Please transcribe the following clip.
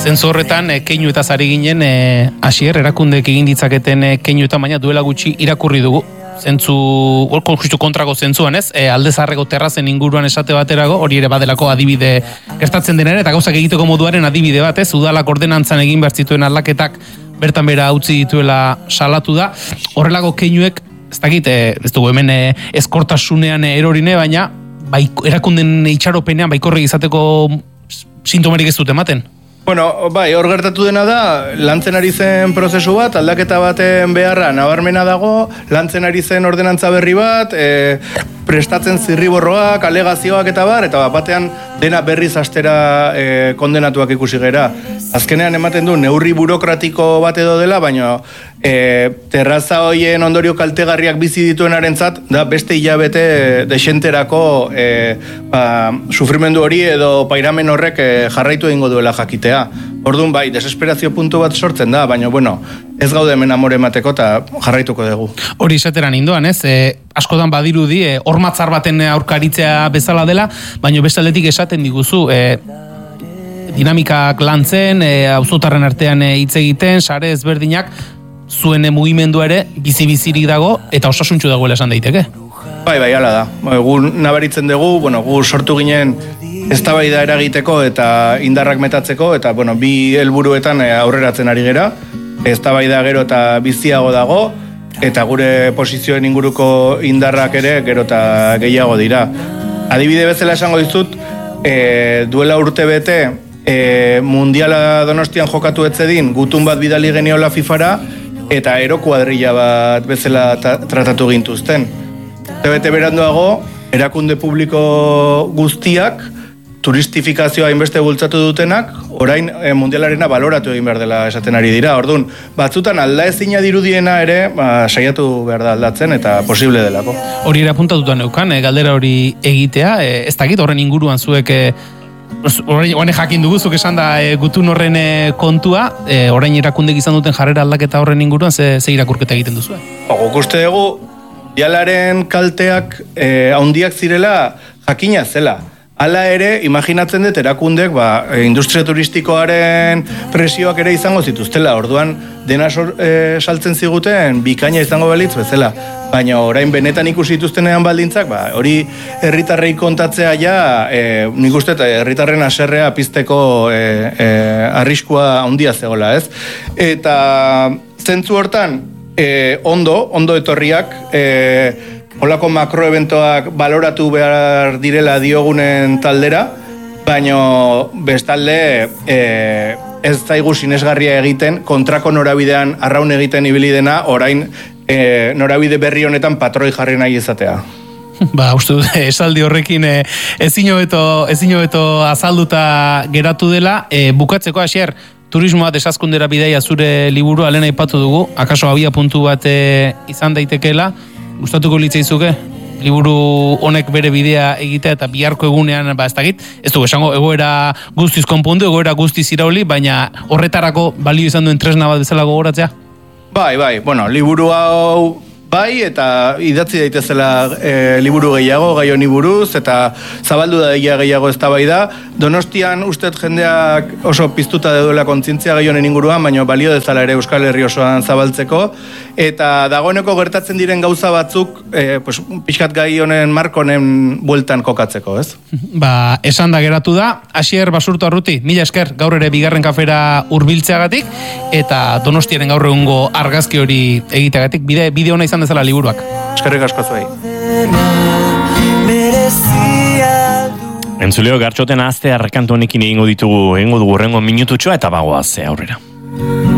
Zentzu horretan, keinu eta zari ginen, Asier, erakundeek egin ditzaketen keinu eta baina duela gutxi irakurri dugu. Zentzu, justu kontrako zentzuan ez, alde zaharreko terrazen inguruan esate baterago, hori ere badelako adibide gertatzen denera, eta gauzak egiteko moduaren adibide bat ez, udalak ordenantzan egin behar zituen aldaketak bertan bera utzi dituela salatu da. Horrelako keinuek, ez dakit, ez dugu hemen eskortasunean erorine, baina erakunden itxaropenean baikorrek izateko sintomarik ez dut ematen. Bueno, bai, hor gertatu dena da, lantzen ari zen prozesu bat, aldaketa baten beharra nabarmena dago, lantzen ari zen ordenantza berri bat, prestatzen zirriborroak, alegazioak eta batean dena berriz astera kondenatuak ikusi gera. Azkenean ematen du neurri burokratiko bat edo dela, baina terraza hoien ondorio kaltegarriak bizi dituenarentzat da beste hilabete desenterako sufrimendu hori edo pairamen horrek jarraitu egingo duela jakitea. Orduan bai, desesperazio puntu bat sortzen da, baina bueno, ez gaude hemen amore emateko eta jarraituko dugu. Hori esateran indoan, ez? Askotan badirudi, hormatzar baten aurkaritzea bezala dela, baina beste aldetik esaten diguzu, dinamikak lantzen, auzotarren artean hitz egiten, sare ezberdinak, zuen mugimendua ere bizi-bizirik dago eta osasuntsu dagoela esan daiteke. Bai, hala da. Gu nabaritzen dugu, gu sortu ginen eztabaida eragiteko eta indarrak metatzeko, eta bi helburuetan aurreratzen ari gera. Eztabaida gero eta biziago dago, eta gure posizioen inguruko indarrak ere gero eta gehiago dira. Adibide bezala esango dizut, duela urte bete, mundiala Donostian jokatu etzedin, gutun bat bidali geniola FIFAra, eta ero kuadrilla bat bezala tratatu gintuzten. Bete beranduago, erakunde publiko guztiak, turistifikazioa hainbeste bultzatu dutenak, orain mundialarena baloratu egin behar dela esaten ari dira. Orduan, batzutan aldaezina dirudiena ere, saiatu behar da aldatzen eta posible delako. Hori ere apuntatuta neukan, galdera hori egitea, ez dakit horren inguruan zuek, orain jakin duguzuk esan da gutun horren kontua, orain erakundek izan duten jarrera aldaketa horren inguruan, ze irakurketa egiten duzu? Guk uste dugu, dialaren kalteak handiak zirela jakina zela. Hala ere, imaginatzen dut erakundek industria turistikoaren presioak ere izango zituztela. Orduan, dena saltzen ziguten bikaina izango balitz bezala. Baina orain benetan ikusi dituztenean baldintzak, hori herritarrei kontatzea nik uste herritarren haserrea pizteko arriskua handia zegoela, ez? Eta zentzu hortan, ondo etorriak, holako makroeventoak baloratu behar direla diogunen taldera, baina bestalde ez zaigu sinesgarria egiten, kontrako norabidean arraun egiten ibili dena, orain norabide berri honetan patroi jarri nahi izatea. Uste dut, esaldi horrekin ezin hobeto azalduta geratu dela. Bukatzeko, Asier, turismoa desazkundera bidaia zure liburu alena aipatu dugu, akaso abia puntu bat izan daitekeela, gustatuko litzaizuke liburu honek bere bidea egitea eta biharko egunean ez dakit, ez dugu esango egoera guztiz konpondu, egoera guztiz irauli, baina horretarako balio izan duen tresna bat bezala gogoratzea? Bai, liburu hau bai, eta idatzi daitezela liburu gehiago, gai honi buruz, eta zabaldu da gehiago eztabaida. Donostian ustet jendeak oso piztuta duela kontzientzia gai honen inguruan, baina balio dezala ere Euskal Herri osoan zabaltzeko. Eta dagoeneko gertatzen diren gauza batzuk, pixkat gai honen markonen bueltan kokatzeko, ez? Esan da geratu da. Asier Basurto Arruti, mila esker gaur ere bigarren kafera hurbiltzeagatik, eta Donostiaren gaur egungo argazki hori egiteagatik, bide ona izan dezala liburuak. Eskerrik asko zuei. Entzuleo, Gartxoten azte arkantu honekin egingo dugu rengo minututxoa eta bagoaz aurrera.